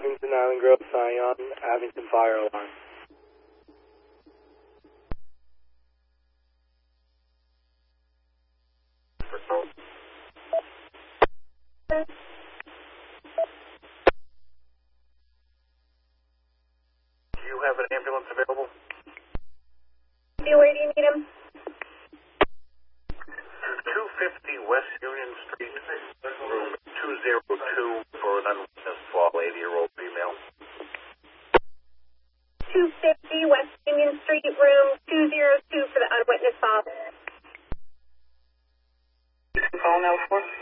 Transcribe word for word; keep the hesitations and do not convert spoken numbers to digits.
Abington Island Grove, Scion, Abington Fire Alarm. Do you have an ambulance available? Where do you need him? two fifty West Union Street, room two oh two for an unwitnessed fall, eighty-year-old female. two fifty West Union Street, room two oh two for the unwitnessed fall. Call now for?